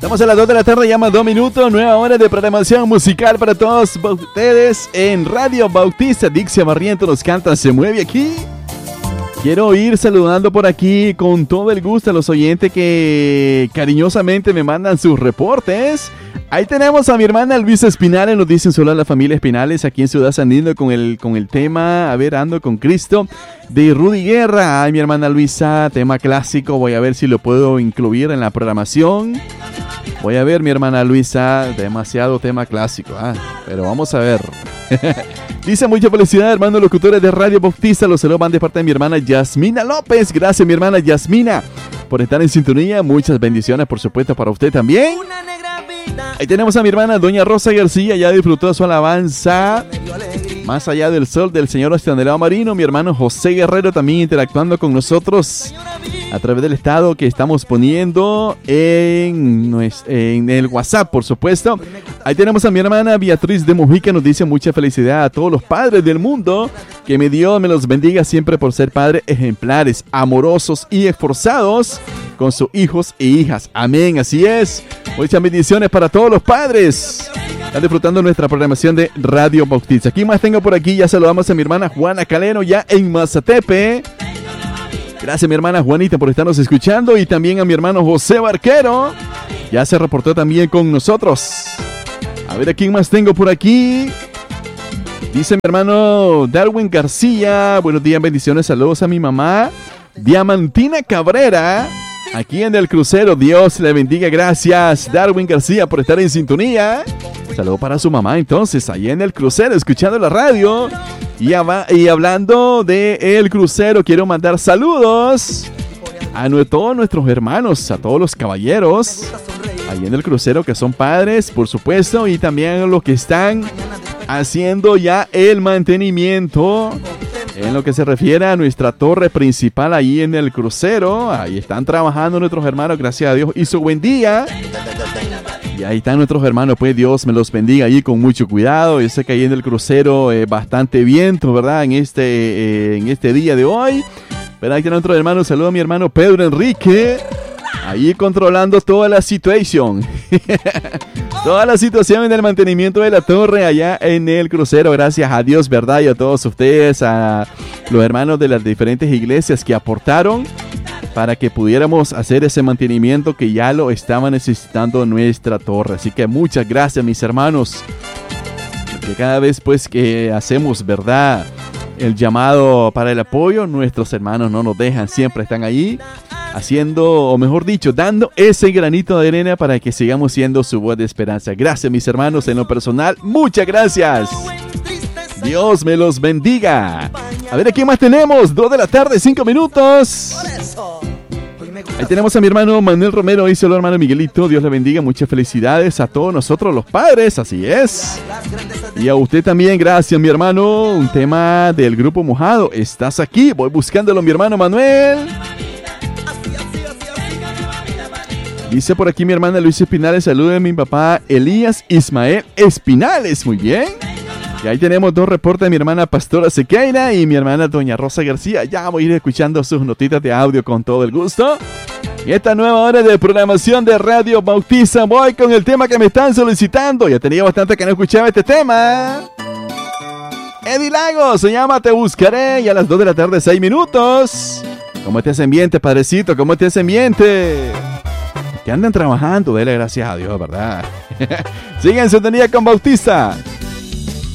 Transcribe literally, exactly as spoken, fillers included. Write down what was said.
Estamos a las dos de la tarde, llama dos minutos, nueva hora de programación musical para todos ustedes en Radio Bautista. Dixia Barriento nos canta Se Mueve Aquí. Quiero ir saludando por aquí con todo el gusto a los oyentes que cariñosamente me mandan sus reportes. Ahí tenemos a mi hermana Luisa Espinales, nos dicen solo a la familia Espinales aquí en Ciudad Sandino con el, con el tema, a ver, Ando con Cristo, de Rudy Guerra. Ay, mi hermana Luisa, tema clásico, voy a ver si lo puedo incluir en la programación. Voy a ver, mi hermana Luisa, demasiado tema clásico, ah, pero vamos a ver. Dice mucha felicidad, hermanos locutores de Radio Bautista. Los saludos van de parte de mi hermana Yasmina López. Gracias, mi hermana Yasmina, por estar en sintonía. Muchas bendiciones, por supuesto, para usted también. Ahí tenemos a mi hermana Doña Rosa García. Ya disfrutó su alabanza. Más allá del sol del Señor Estandelado Marino. Mi hermano José Guerrero también interactuando con nosotros a través del estado que estamos poniendo en, en el WhatsApp, por supuesto. Ahí tenemos a mi hermana Beatriz de Mujica. Nos dice mucha felicidad a todos los padres del mundo. Que mi Dios me los bendiga siempre por ser padres ejemplares, amorosos y esforzados con sus hijos e hijas. Amén, así es. Muchas bendiciones para todos los padres. Están disfrutando nuestra programación de Radio Bautista. Aquí más tengo por aquí. Ya saludamos a mi hermana Juana Caleno ya en Mazatepe. Gracias, mi hermana Juanita, por estarnos escuchando. Y también a mi hermano José Barquero. Ya se reportó también con nosotros. A ver, ¿a quién más tengo por aquí? Dice mi hermano Darwin García. Buenos días, bendiciones, saludos a mi mamá Diamantina Cabrera, aquí en el crucero. Dios le bendiga. Gracias, Darwin García, por estar en sintonía. Saludo para su mamá, entonces, ahí en el crucero, escuchando la radio. Y, y hablando de el crucero, quiero mandar saludos a no, todos nuestros hermanos, a todos los caballeros ahí en el crucero que son padres, por supuesto, y también a los que están haciendo ya el mantenimiento en lo que se refiere a nuestra torre principal ahí en el crucero. Ahí están trabajando nuestros hermanos, gracias a Dios, y su buen día. Y ahí están nuestros hermanos, pues Dios me los bendiga ahí con mucho cuidado. Yo sé que ahí en el crucero eh, bastante viento, ¿verdad? En este, eh, en este día de hoy. Pero ahí está nuestro hermano, saludo a mi hermano Pedro Enrique, ahí controlando toda la situación. Toda la situación en el mantenimiento de la torre allá en el crucero. Gracias a Dios, ¿verdad? Y a todos ustedes, a los hermanos de las diferentes iglesias que aportaron para que pudiéramos hacer ese mantenimiento que ya lo estaba necesitando nuestra torre. Así que muchas gracias, mis hermanos. Porque cada vez pues que hacemos, ¿verdad?, el llamado para el apoyo, nuestros hermanos no nos dejan, siempre están ahí haciendo, o mejor dicho, dando ese granito de arena para que sigamos siendo su voz de esperanza. Gracias, mis hermanos, en lo personal, muchas gracias. Dios me los bendiga. A ver, ¿a quién más tenemos? Dos de la tarde, cinco minutos. Ahí tenemos a mi hermano Manuel Romero. Dice: hola, hermano Miguelito, Dios le bendiga, muchas felicidades a todos nosotros los padres, así es. Y a usted también, gracias, mi hermano. Un tema del Grupo Mojado, estás aquí, voy buscándolo, mi hermano Manuel. Dice por aquí mi hermana Luisa Espinales: salude a mi papá Elías Ismael Espinales. Muy bien. Y ahí tenemos dos reportes de mi hermana Pastora Sequeira y mi hermana Doña Rosa García. Ya voy a ir escuchando sus notitas de audio con todo el gusto. Y esta nueva hora de programación de Radio Bautista, voy con el tema que me están solicitando. Ya tenía bastante que no escuchaba este tema. Eddie Lagos, se llama Te Buscaré, y a las dos de la tarde, seis minutos. ¿Cómo está ese ambiente, padrecito? ¿Cómo está ese ambiente? Que andan trabajando, dele gracias a Dios, ¿verdad? Sigan en sintonía con Bautista.